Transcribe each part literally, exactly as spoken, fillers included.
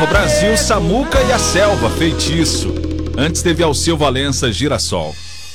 O Brasil, Samuca e a Selva, Feitiço. Antes teve Alceu Valença, Girassol.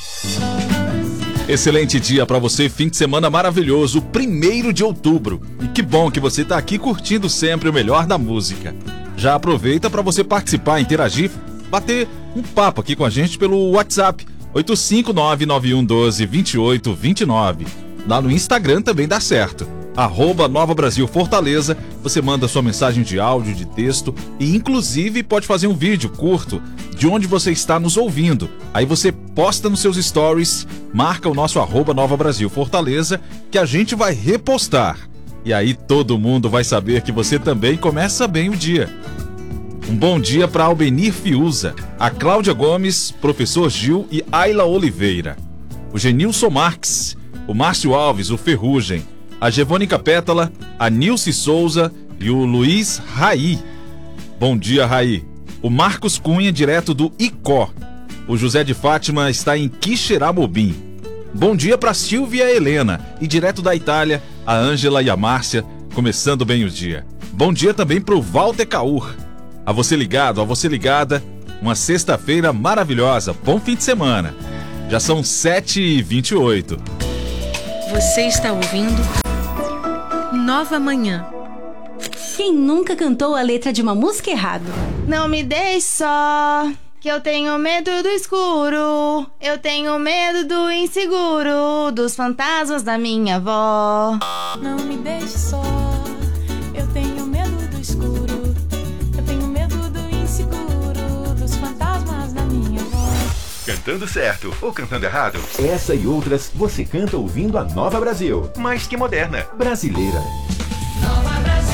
Excelente dia para você, fim de semana maravilhoso, primeiro de outubro. E que bom que você tá aqui curtindo sempre o melhor da música. Já aproveita para você participar, interagir, bater um papo aqui com a gente pelo WhatsApp oito cinco nove nove um um dois dois oito dois nove. Lá no Instagram também dá certo. Arroba Nova Brasil Fortaleza, você manda sua mensagem de áudio, de texto e inclusive pode fazer um vídeo curto de onde você está nos ouvindo. Aí você posta nos seus stories, marca o nosso arroba Nova Brasil Fortaleza, que a gente vai repostar. E aí todo mundo vai saber que você também começa bem o dia. Um bom dia para Albenir Fiuza, a Cláudia Gomes, professor Gil e Ayla Oliveira. O Genilson Marques, o Márcio Alves, o Ferrugem, a Gevônica Pétala, a Nilce Souza e o Luiz Raí. Bom dia, Raí. O Marcos Cunha, direto do Icó. O José de Fátima está em Quixeramobim. Bom dia para Silvia Helena e direto da Itália, a Ângela e a Márcia, começando bem o dia. Bom dia também para o Walter Caur. A você ligado, a você ligada, uma sexta-feira maravilhosa. Bom fim de semana. Já são sete e vinte e oito. Você está ouvindo Nova Manhã. Quem nunca cantou a letra de uma música errado? Não me deixe só, que eu tenho medo do escuro. Eu tenho medo do inseguro, dos fantasmas da minha avó. Não me deixe só, eu tenho medo do escuro. Eu tenho medo do inseguro, dos fantasmas da minha avó. Cantando certo ou cantando errado? Essa e outras você canta ouvindo a Nova Brasil. Mais que moderna. Brasileira. Nova Brasil.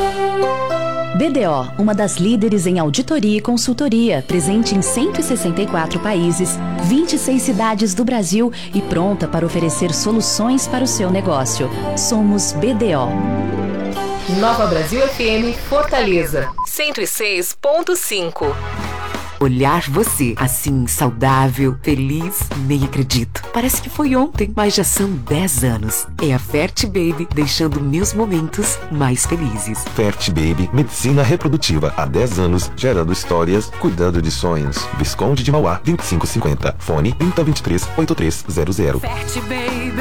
B D O, uma das líderes em auditoria e consultoria, presente em cento e sessenta e quatro países, vinte e seis cidades do Brasil e pronta para oferecer soluções para o seu negócio. Somos B D O. Nova Brasil F M Fortaleza, cento e seis ponto cinco. Olhar você, assim, saudável, feliz, nem acredito. Parece que foi ontem, mas já são dez anos. É a Fert Baby, deixando meus momentos mais felizes. Fert Baby, medicina reprodutiva. Há dez anos, gerando histórias, cuidando de sonhos. Visconde de Mauá, vinte e cinco cinquenta. Fone trinta, vinte e três, oitenta e três zero zero. Fert Baby,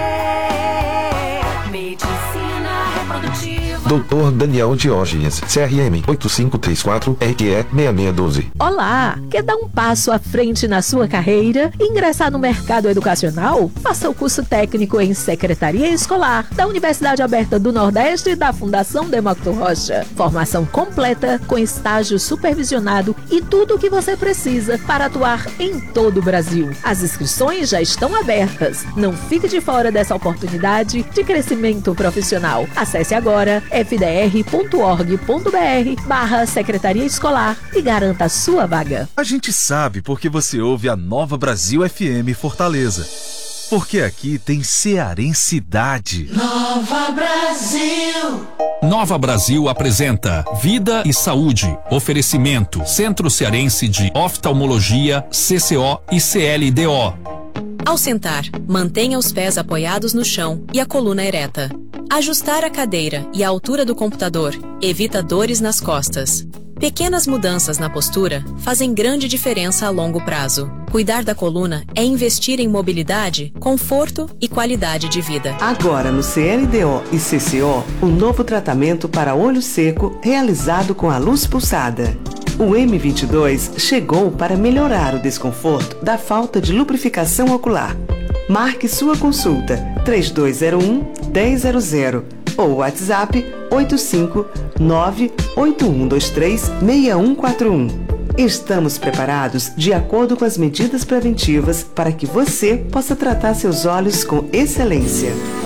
medicina reprodutiva. doutor Daniel Diógenes, C R M oito cinco três quatro, R Q E seis seis um dois. Olá! Quer dar um passo à frente na sua carreira e ingressar no mercado educacional? Faça o curso técnico em Secretaria Escolar da Universidade Aberta do Nordeste e da Fundação Demócrito Rocha. Formação completa, com estágio supervisionado e tudo o que você precisa para atuar em todo o Brasil. As inscrições já estão abertas. Não fique de fora dessa oportunidade de crescimento profissional. Acesse agora f d r ponto org ponto b r barra Secretaria Escolar e garanta a sua vaga. A gente sabe porque você ouve a Nova Brasil F M Fortaleza. Porque aqui tem cearensidade. Nova Brasil. Nova Brasil apresenta Vida e Saúde. Oferecimento Centro Cearense de Oftalmologia, C C O e C L D O. Ao sentar, mantenha os pés apoiados no chão e a coluna ereta. Ajustar a cadeira e a altura do computador evita dores nas costas. Pequenas mudanças na postura fazem grande diferença a longo prazo. Cuidar da coluna é investir em mobilidade, conforto e qualidade de vida. Agora no C L D O e C C O, um novo tratamento para olho seco realizado com a luz pulsada. O M vinte e dois chegou para melhorar o desconforto da falta de lubrificação ocular. Marque sua consulta três dois zero um, um zero zero zero ou WhatsApp oito cinco nove oito um dois três seis um quatro um. Estamos preparados de acordo com as medidas preventivas para que você possa tratar seus olhos com excelência.